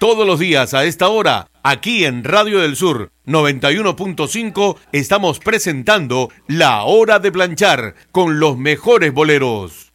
Todos los días a esta hora, aquí en Radio del Sur 91.5, estamos presentando La Hora de Planchar con los mejores boleros.